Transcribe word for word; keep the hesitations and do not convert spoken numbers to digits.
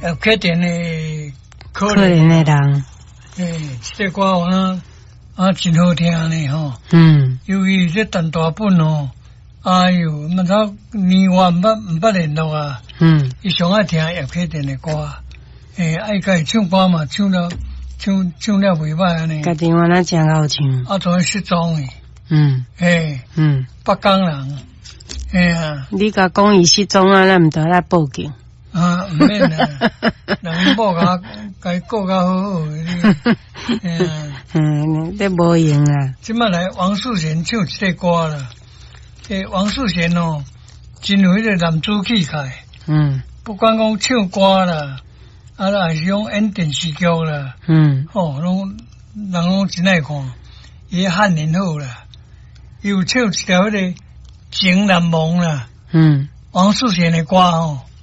要确定的可可怜的人， 诶，这个歌我呢啊真好听呢吼。 嗯， 由于这陈大本哦，哎哟，毋知年华毋捌毋捌联络啊。 嗯， 伊上爱听叶启田的歌，诶，爱甲伊唱歌嘛，唱了唱唱了袂歹安尼。 家己原来真好唱。 啊，从失踪诶， 嗯诶， 嗯， 北港人，诶啊， 你甲讲伊失踪啊，咱毋得来报警。 啊，毋免啦，人某甲甲伊顾较好好诶，诶啊， 嗯，这无用啊。 即摆来王世贤唱即个歌啦，诶，王世贤哦，真有迄个男子气概。 嗯不管讲唱歌啦，啊，还是讲演电视剧啦， 嗯哦，拢人拢真爱看，伊汉年好啦，伊有唱一条迄个《情难忘》啦， 嗯王世贤的歌吼，